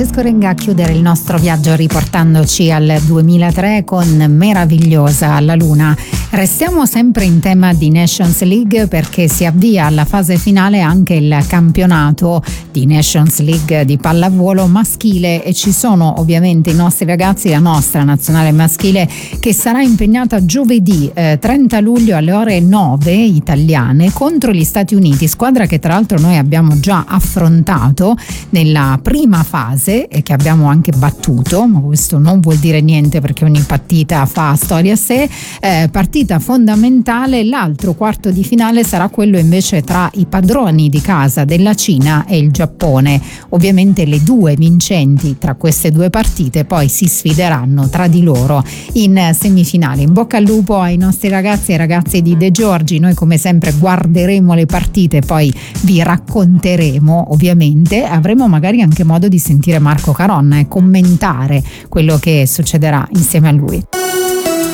Francesco Renga a chiudere il nostro viaggio riportandoci al 2003 con Meravigliosa alla Luna. Restiamo sempre in tema di Nations League perché si avvia alla fase finale anche il campionato di Nations League di pallavolo maschile e ci sono ovviamente i nostri ragazzi, la nostra nazionale maschile che sarà impegnata giovedì 30 luglio alle ore 9 italiane contro gli Stati Uniti, squadra che tra l'altro noi abbiamo già affrontato nella prima fase e che abbiamo anche battuto, ma questo non vuol dire niente perché ogni partita fa storia a sé. Partita fondamentale, l'altro quarto di finale sarà quello invece tra i padroni di casa della Cina e il Giappone. Ovviamente le due vincenti tra queste due partite poi si sfideranno tra di loro in semifinale. In bocca al lupo ai nostri ragazzi e ragazze di De Giorgi, noi come sempre guarderemo le partite, poi vi racconteremo, ovviamente avremo magari anche modo di sentire Marco Caronna e commentare quello che succederà insieme a lui.